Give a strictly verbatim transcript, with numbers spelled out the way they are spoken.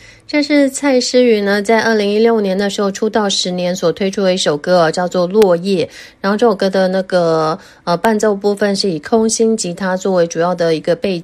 这是蔡诗芸呢，在二零一六年的时候出道十年所推出的一首歌、哦、叫做《落叶》。然后这首歌的那个呃伴奏部分是以空心吉他作为主要的一个背